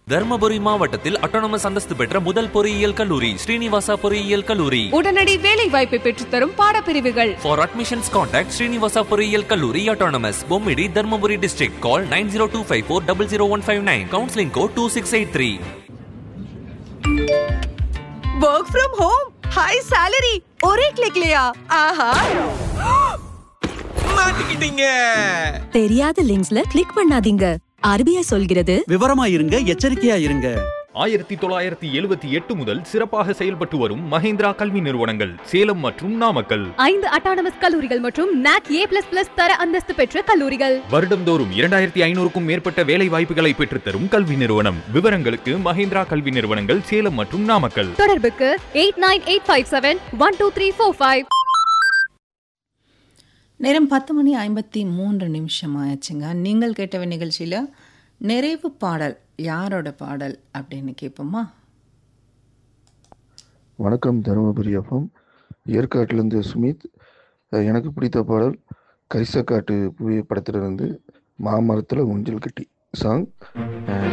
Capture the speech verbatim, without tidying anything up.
தர்மபுரி மாவட்டத்தில் அட்டானமஸ் அந்தஸ்து பெற்ற முதல் பொறியியல் கல்லூரி ஸ்ரீனிவாசா பொறியியல் கல்லூரி. உடனடி வேலை வாய்ப்பை பெற்றுத்தரும் பாடப்பிரிவுகள். For admissions contact ஸ்ரீனிவாசா பொறியியல் கல்லூரி autonomous Bommidi Dharmapuri district. Call nine zero two five four zero zero one five nine. Counseling code two six eight three. Work from home, high salary, ஒரே கிளிக்லயா? ஆஹா! மாட்டிக்கிட்டீங்க. தெரியாத லிங்க்ஸ்ல கிளிக் பண்ணாதீங்க. ஆர்பிஐ சொல்கிறது விவரமா இருங்க, எச்சரிக்கையா இருங்க. ஆயிரத்தி தொள்ளாயிரத்தி எழுபத்தி எட்டு முதல் சிறப்பாக செயல்பட்டு வரும் மஹேந்திரா கல்வி நிறுவனங்கள் சேலம் மற்றும் நாமக்கல். ஐந்து அட்டானமஸ் கல்லூரிகள் மற்றும் நாக் ஏ பிளஸ் பிளஸ் தர அந்தஸ்து பெற்ற கல்லூரிகள். வருடம்தோறும் இரண்டாயிரத்தி ஐநூறுக்கும் மேற்பட்ட வேலை வாய்ப்புகளை பெற்றுத்தரும் கல்வி நிறுவனம். விவரங்களுக்கு மஹேந்திரா கல்வி நிறுவனங்கள் சேலம் மற்றும் நாமக்கல். தொடர்புக்கு eight nine eight five seven one two three four five. நேரம் பத்து மணி ஐம்பத்தி மூன்று நிமிஷம் ஆயிடுச்சுங்க. நீங்கள் கேட்ட நிகழ்ச்சியில் நிறைவு பாடல் யாரோட பாடல் அப்படின்னு கேட்போமா? வணக்கம் தருமபுரி எஃப்எம், ஏற்காட்டிலேருந்து சுமித். எனக்கு பிடித்த பாடல் கரிசக்காட்டு பூவை படத்திலிருந்து மாமரத்தில் ஊஞ்சல் கட்டி சாங்.